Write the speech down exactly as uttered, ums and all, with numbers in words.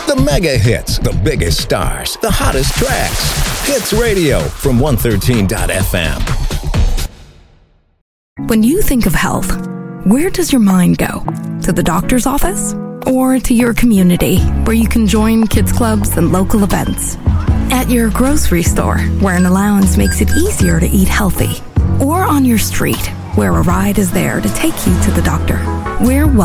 The mega hits, the biggest stars, the hottest tracks. Hits Radio from one thirteen dot F M. When you think of health, where does your mind go? To the doctor's office? Or to your community, where you can join kids clubs and local events? At your grocery store, where an allowance makes it easier to eat healthy? Or on your street, where a ride is there to take you to the doctor? We're